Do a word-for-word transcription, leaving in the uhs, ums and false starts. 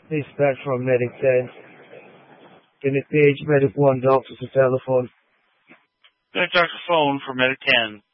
Dispatch from Medic ten. Can it page Medic one, doctor to telephone? Good, Doctor Phone for Medic ten.